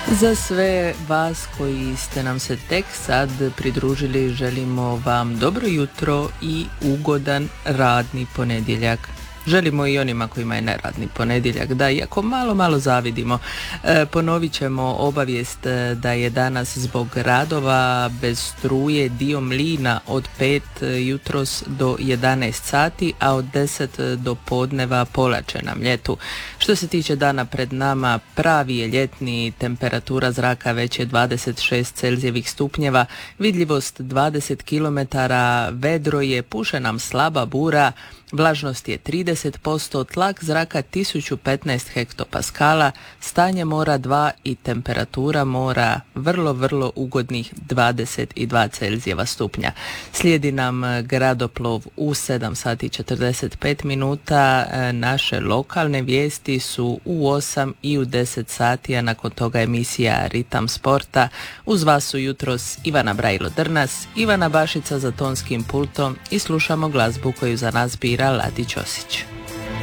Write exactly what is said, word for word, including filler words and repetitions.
Za sve vas koji ste nam se tek sad pridružili, želimo vam dobro jutro i ugodan radni ponedjeljak. Želimo i onima kojima je neradni ponedjeljak, da iako malo, malo zavidimo. E, ponovit ćemo obavijest da je danas zbog radova bez struje dio mlina od pet jutros do jedanaest sati, a od deset do podneva polače na Mljetu. Što se tiče dana pred nama, pravi je ljetni, temperatura zraka već je dvadeset šest Celzijevih stupnjeva, vidljivost dvadeset kilometara, vedro je, puše nam slaba bura, vlažnost je trideset posto, tlak zraka tisuću petnaest hektopaskala, stanje mora dva i temperatura mora vrlo, vrlo ugodnih dvadeset dva Celzijeva stupnja. Slijedi nam Gradoplov u sedam sati četrdeset pet minuta, naše lokalne vijesti su u osam i u deset sati, a nakon toga emisija Ritam sporta. Uz vas su jutros Ivana Brajlo-Drnas, Ivana Bašica za tonskim pultom i slušamo glazbu koju za nas bira Ladi Ćosić.